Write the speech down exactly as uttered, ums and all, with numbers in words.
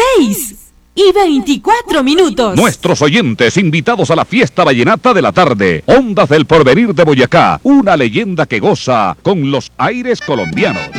seis y veinticuatro minutos. Nuestros oyentes invitados a la fiesta vallenata de la tarde. Ondas del Porvenir de Boyacá, una leyenda que goza con los aires colombianos.